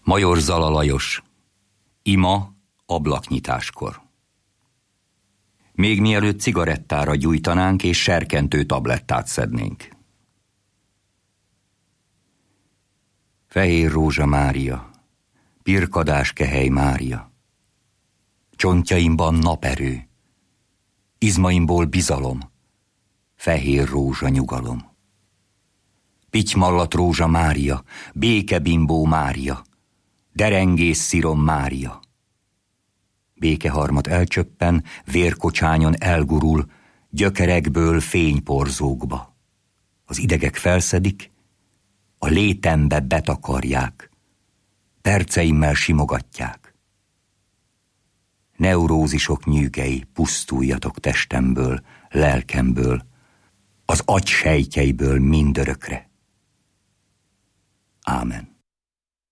Major Zala Lajos. Ima ablaknyitáskor. Még mielőtt cigarettára gyújtanánk és serkentő tablettát szednénk. Fehér Rózsa Mária, pirkadás Kehely Mária. Csontjaimban naperő, izmaimból bizalom, fehér rózsa nyugalom. Pitymallat Rózsa Mária, békebimbó Mária, derengész szirom Mária. Békeharmat elcsöppen, vérkocsányon elgurul, gyökerekből fényporzókba. Az idegek felszedik, a létembe betakarják, perceimmel simogatják. Neurózisok nyűgei, pusztuljatok testemből, lelkemből, az agysejtjeiből mindörökre. Ámen.